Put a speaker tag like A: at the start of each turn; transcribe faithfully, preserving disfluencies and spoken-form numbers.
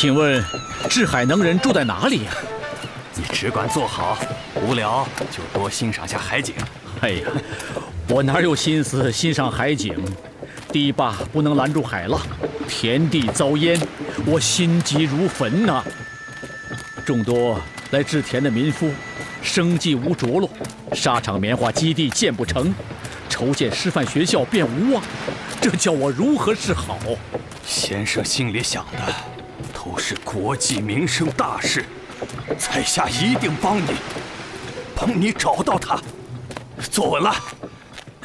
A: 请问，志海能人住在哪里呀？
B: 你只管坐好，无聊就多欣赏下海景。
A: 哎呀，我哪有心思欣赏海景？堤坝不能拦住海浪，田地遭淹，我心急如焚呐、啊。众多来织田的民夫，生计无着落，沙场棉花基地建不成，筹建师范学校便无望，这叫我如何是好？
B: 先生心里想的都是国计民生大事，在下一定帮你，帮你找到他。坐稳了。